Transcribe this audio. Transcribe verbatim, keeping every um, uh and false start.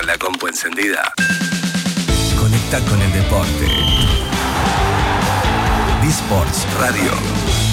con la compu encendida. Conecta con el deporte. D-Sports Radio.